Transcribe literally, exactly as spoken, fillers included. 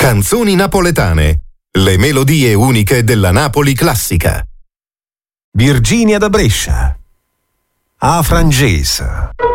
Canzoni napoletane. Le melodie uniche della Napoli classica. Virginia da Brescia. A Frangesa.